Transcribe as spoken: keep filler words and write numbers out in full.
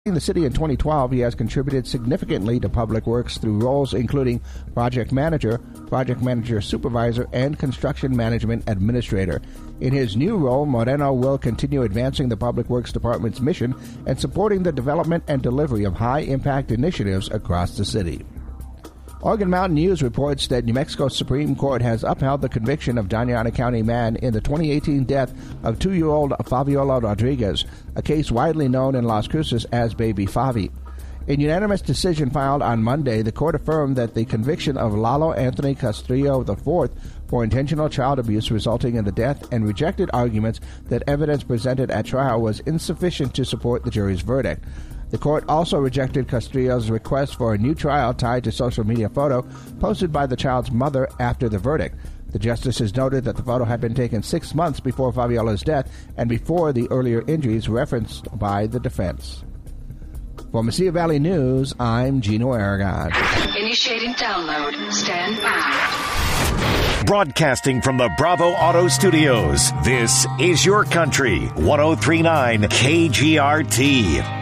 In the city in twenty twelve, he has contributed significantly to public works through roles including project manager, project manager supervisor, and construction management administrator. In his new role, Moreno will continue advancing the Public Works Department's mission and supporting the development and delivery of high-impact initiatives across the city. Oregon Mountain News reports that New Mexico's Supreme Court has upheld the conviction of Doña County man in the twenty eighteen death of two-year-old Fabiola Rodriguez, a case widely known in Las Cruces as Baby Favi. In unanimous decision filed on Monday, the court affirmed that the conviction of Lalo Anthony Castrillo the fourth for intentional child abuse resulting in the death and rejected arguments that evidence presented at trial was insufficient to support the jury's verdict. The court also rejected Castrillo's request for a new trial tied to social media photo posted by the child's mother after the verdict. The justices noted that the photo had been taken six months before Fabiola's death and before the earlier injuries referenced by the defense. For Mesilla Valley News, I'm Gino Aragon. Initiating download. Stand by. Broadcasting from the Bravo Auto Studios, this is Your Country, one oh three point nine K G R T.